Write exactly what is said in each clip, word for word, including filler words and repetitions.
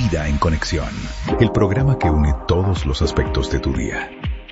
Vida en Conexión, el programa que une todos los aspectos de tu día.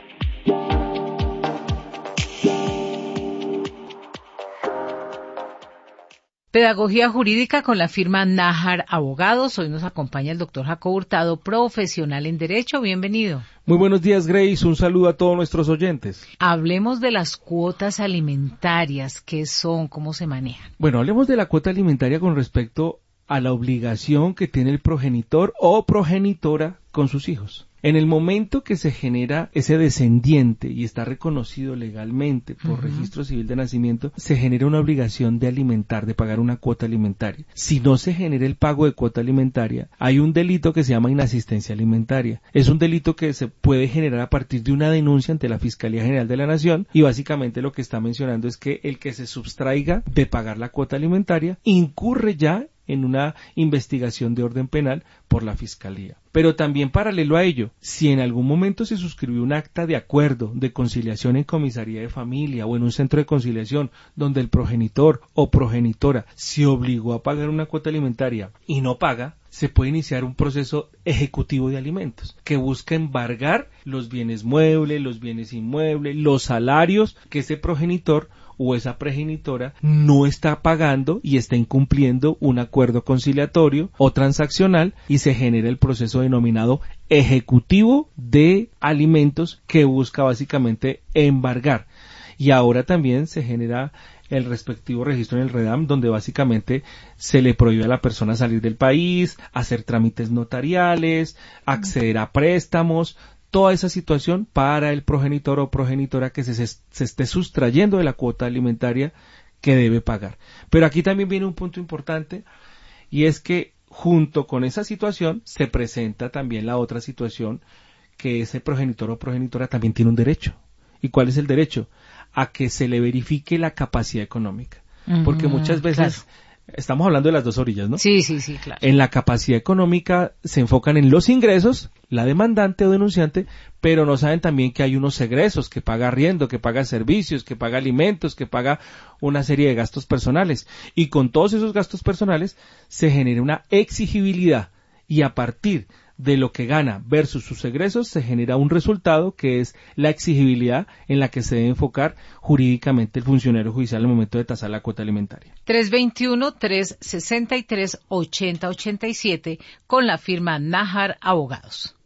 Pedagogía jurídica con la firma Nájar Abogados. Hoy nos acompaña el doctor Jacobo Hurtado, profesional en Derecho. Bienvenido. Muy buenos días, Grace. Un saludo a todos nuestros oyentes. Hablemos de las cuotas alimentarias. ¿Qué son? ¿Cómo se manejan? Bueno, hablemos de la cuota alimentaria con respecto a la obligación que tiene el progenitor o progenitora con sus hijos. En el momento que se genera ese descendiente y está reconocido legalmente por uh-huh. registro civil de nacimiento, se genera una obligación de alimentar, de pagar una cuota alimentaria. Si no se genera el pago de cuota alimentaria, hay un delito que se llama inasistencia alimentaria. Es un delito que se puede generar a partir de una denuncia ante la Fiscalía General de la Nación y básicamente lo que está mencionando es que el que se sustraiga de pagar la cuota alimentaria incurre ya en una investigación de orden penal por la Fiscalía. Pero también paralelo a ello, si en algún momento se suscribió un acta de acuerdo de conciliación en comisaría de familia o en un centro de conciliación donde el progenitor o progenitora se obligó a pagar una cuota alimentaria y no paga, se puede iniciar un proceso ejecutivo de alimentos que busca embargar los bienes muebles, los bienes inmuebles, los salarios que ese progenitor o esa progenitora no está pagando y está incumpliendo un acuerdo conciliatorio o transaccional y se genera el proceso denominado ejecutivo de alimentos que busca básicamente embargar. Y ahora también se genera el respectivo registro en el REDAM, donde básicamente se le prohíbe a la persona salir del país, hacer trámites notariales, acceder a préstamos, toda esa situación para el progenitor o progenitora que se, se esté sustrayendo de la cuota alimentaria que debe pagar. Pero aquí también viene un punto importante y es que junto con esa situación se presenta también la otra situación que ese progenitor o progenitora también tiene un derecho. ¿Y cuál es el derecho? A que se le verifique la capacidad económica. Uh-huh, porque muchas veces... Claro. Estamos hablando de las dos orillas, ¿no? Sí, sí, sí, claro. En la capacidad económica se enfocan en los ingresos, la demandante o denunciante, pero no saben también que hay unos egresos, que paga arriendo, que paga servicios, que paga alimentos, que paga una serie de gastos personales. Y con todos esos gastos personales se genera una exigibilidad y a partir de lo que gana versus sus egresos se genera un resultado que es la exigibilidad en la que se debe enfocar jurídicamente el funcionario judicial al momento de tasar la cuota alimentaria. tres veintiuno, trescientos sesenta y tres, ochenta ochenta y siete con la firma Nájar Abogados.